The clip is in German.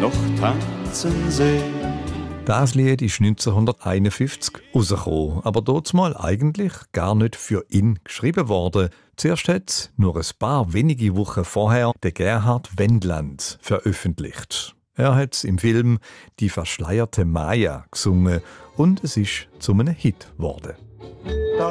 noch tanzen sehen. Das Lied ist 1951 rausgekommen, aber dazumal eigentlich gar nicht für ihn geschrieben worden. Zuerst hat es nur ein paar wenige Wochen vorher der Gerhard Wendland veröffentlicht. Er hat es im Film «Die verschleierte Maya» gesungen und es ist zu einem Hit geworden.